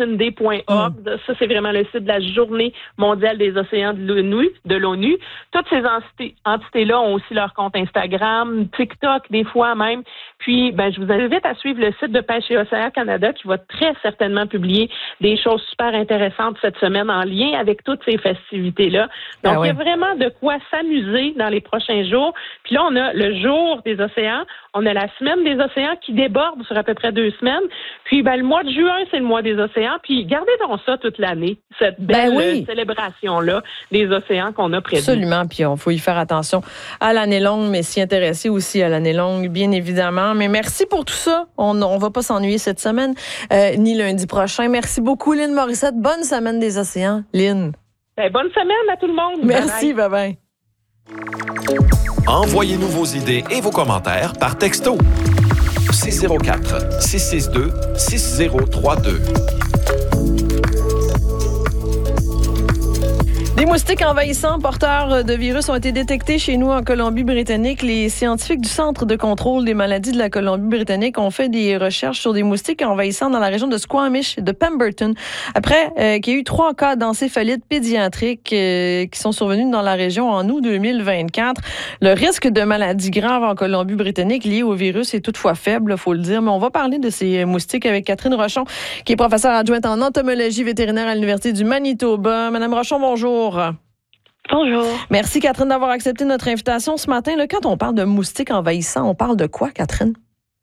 oceanday.org. Ça, c'est vraiment le site de la Journée mondiale des océans de l'ONU. Toutes ces entités-là ont aussi leur compte Instagram, TikTok, des fois même. Puis, je vous invite à suivre le site de Pêche et Océan Canada qui va très certainement publier des choses super intéressantes cette semaine en lien avec toutes ces festivités-là. Donc, il y a vraiment de quoi s'amuser dans les prochains jours. Puis là, on a le jour des océans. On a la semaine des océans qui déborde sur à peu près 2 semaines. Puis, le mois de juin, c'est le mois des océans. Puis, gardez donc ça toute l'année, cette belle célébration-là des océans qu'on a prévue. Absolument. Puis, il faut y faire attention à l'année longue, mais s'y intéresser aussi à l'année longue, bien évidemment. Mais merci pour tout ça. On va pas s'ennuyer cette semaine, ni lundi prochain. Merci beaucoup, Lynn Morissette. Bonne semaine des océans, Lynn. Bonne semaine à tout le monde. Merci, bye-bye. Envoyez-nous vos idées et vos commentaires par texto. 604-662-6032. Des moustiques envahissants porteurs de virus ont été détectés chez nous en Colombie-Britannique. Les scientifiques du Centre de contrôle des maladies de la Colombie-Britannique ont fait des recherches sur des moustiques envahissants dans la région de Squamish, de Pemberton, après qu'il y ait eu 3 cas d'encéphalite pédiatrique qui sont survenus dans la région en août 2024. Le risque de maladies graves en Colombie-Britannique liées au virus est toutefois faible, il faut le dire. Mais on va parler de ces moustiques avec Catherine Rochon, qui est professeure adjointe en entomologie vétérinaire à l'Université du Manitoba. Madame Rochon, bonjour. Bonjour. Merci, Catherine, d'avoir accepté notre invitation ce matin. Là, quand on parle de moustiques envahissants, on parle de quoi, Catherine?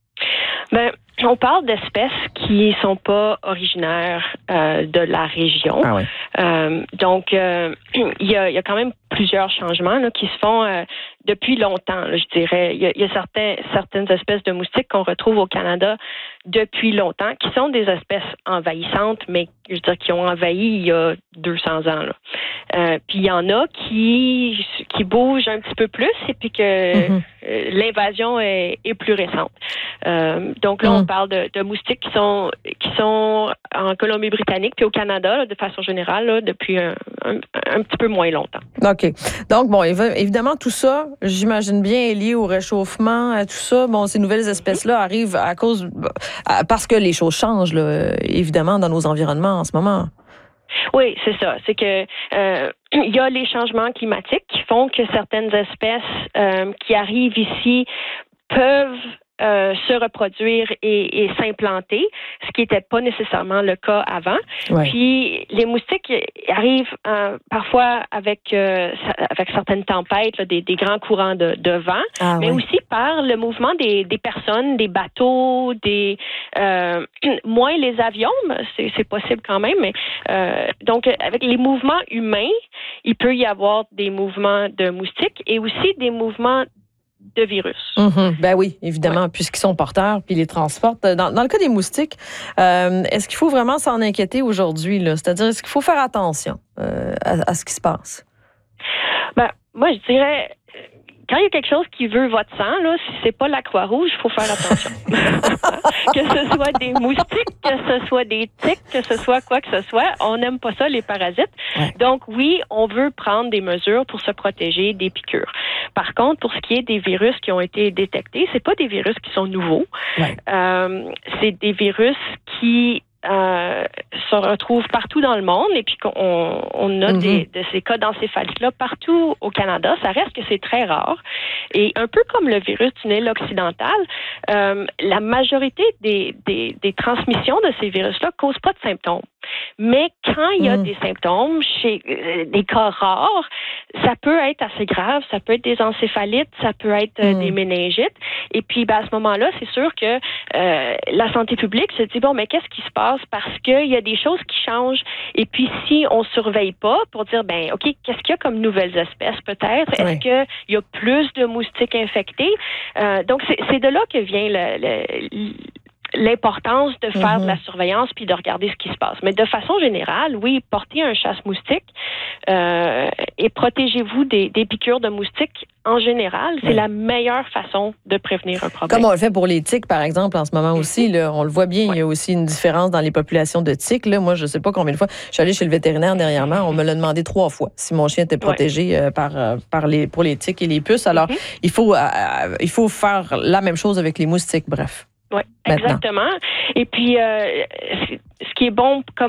On parle d'espèces qui sont pas originaires de la région. Ah oui. Donc, il y a quand même plusieurs changements là, qui se font depuis longtemps, là, je dirais. Il y a certaines espèces de moustiques qu'on retrouve au Canada depuis longtemps, qui sont des espèces envahissantes, mais je veux dire qui ont envahi il y a 200 ans. Là. Puis il y en a qui bougent un petit peu plus et puis que l'invasion est plus récente. Donc là, on parle de moustiques qui sont en Colombie-Britannique puis au Canada, là, de façon générale, là, depuis un petit peu moins longtemps. OK. Donc, bon, évidemment, tout ça, j'imagine bien, est lié au réchauffement, à tout ça. Bon, ces nouvelles espèces-là arrivent parce que les choses changent, là, évidemment, dans nos environnements en ce moment. Oui, c'est ça. C'est que il y a les changements climatiques qui font que certaines espèces qui arrivent ici peuvent se reproduire et s'implanter, ce qui n'était pas nécessairement le cas avant. Ouais. Puis les moustiques arrivent parfois avec certaines tempêtes, là, des grands courants de vent, mais aussi par le mouvement des personnes, des bateaux, moins les avions, c'est possible quand même, mais donc avec les mouvements humains, il peut y avoir des mouvements de moustiques et aussi des mouvements de virus. Ben oui, évidemment, puisqu'ils sont porteurs puis ils les transportent. Dans le cas des moustiques, est-ce qu'il faut vraiment s'en inquiéter aujourd'hui, là? C'est-à-dire, est-ce qu'il faut faire attention à ce qui se passe? Moi, je dirais, quand il y a quelque chose qui veut votre sang, là, si c'est pas la Croix-Rouge, il faut faire attention. Que ce soit des moustiques, que ce soit des tiques, que ce soit quoi que ce soit, on n'aime pas ça, les parasites. Ouais. Donc oui, on veut prendre des mesures pour se protéger des piqûres. Par contre, pour ce qui est des virus qui ont été détectés, c'est pas des virus qui sont nouveaux. Ouais. C'est des virus qui se retrouvent partout dans le monde et puis on a de ces cas d'encéphalite-là partout au Canada. Ça reste que c'est très rare. Et un peu comme le virus du Nil occidental, la majorité des transmissions de ces virus-là causent pas de symptômes. Mais quand il y a des symptômes, chez des cas rares, ça peut être assez grave. Ça peut être des encéphalites, ça peut être des méningites. Et puis, à ce moment-là, c'est sûr que la santé publique se dit, mais qu'est-ce qui se passe? Parce qu'il y a des choses qui changent. Et puis, si on surveille pas pour dire, OK, qu'est-ce qu'il y a comme nouvelles espèces peut-être? Oui. Est-ce qu'il y a plus de moustiques infectés? Donc, c'est de là que vient l'importance de faire de la surveillance puis de regarder ce qui se passe. Mais de façon générale, oui, portez un chasse-moustique et protégez-vous des piqûres de moustiques en général. C'est la meilleure façon de prévenir un problème. Comme on le fait pour les tiques, par exemple, en ce moment aussi, là, on le voit bien, il y a aussi une différence dans les populations de tiques. Là. Moi, je ne sais pas combien de fois, je suis allée chez le vétérinaire dernièrement, on me l'a demandé 3 fois si mon chien était protégé pour les tiques et les puces. Alors, il faut faire la même chose avec les moustiques, bref. Oui, exactement. Et puis, ce qui est bon comme